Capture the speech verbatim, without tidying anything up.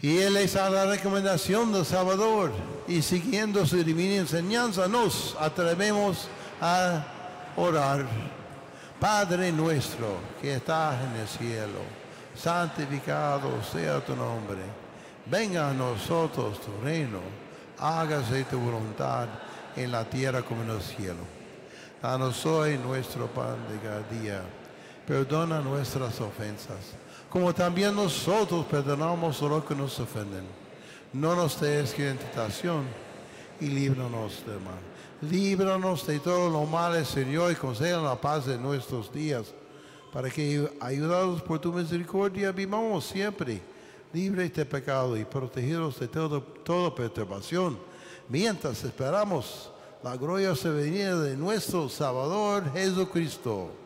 Fieles a la recomendación del Salvador y siguiendo su divina enseñanza, nos atrevemos a orar. Padre nuestro que estás en el cielo, santificado sea tu nombre. Venga a nosotros tu reino, hágase tu voluntad en la tierra como en el cielo. Danos hoy nuestro pan de cada día. Perdona nuestras ofensas, como también nosotros perdonamos a los que nos ofenden. No nos dejes caer en tentación y líbranos del mal. Líbranos de todo lo malo, Señor, y concédenos la paz de nuestros días, para que, ayudados por tu misericordia, vivamos siempre libres de pecado y protegidos de todo, toda perturbación, mientras esperamos la gloriosa venida de nuestro Salvador Jesucristo.